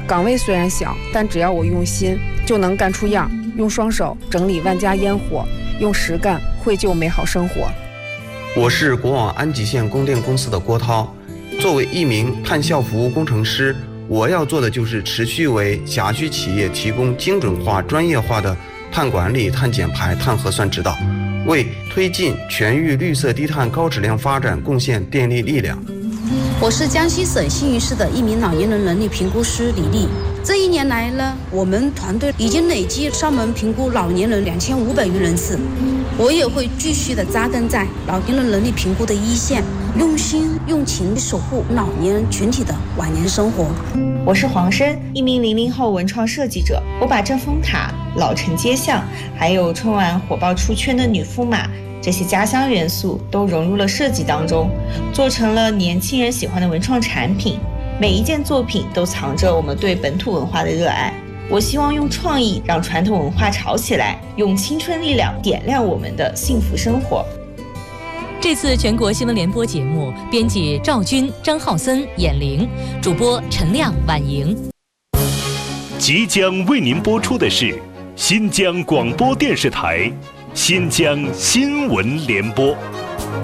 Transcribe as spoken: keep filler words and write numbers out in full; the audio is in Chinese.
岗位虽然小，但只要我用心，就能干出样。用双手整理万家烟火，用实干绘就美好生活。 我是国网安吉县供电公司的郭涛，作为一名碳效服务工程师，我要做的就是持续为辖区企业提供精准化、专业化的碳管理、碳减排、碳核算指导，为推进全域绿色低碳高质量发展贡献电力力量。 我是江西省新余市的一名老年人能力评估师李丽。这一年来呢，我们团队已经累计上门评估老年人两千五百余人次。我也会继续的扎根在老年人能力评估的一线，用心用情守护老年人群体的晚年生活。 我是黄生，一名零零后文创设计者。我把正风塔、老城街巷，还有春晚火爆出圈的女驸马这些家乡元素都融入了设计当中，做成了年轻人喜欢的文创产品。每一件作品都藏着我们对本土文化的热爱。我希望用创意让传统文化炒起来，用青春力量点亮我们的幸福生活。 这次全国新闻联播节目，编辑赵军、张浩森、闫玲，主播陈亮、婉莹。 即将为您播出的是新疆广播电视台新疆新闻联播。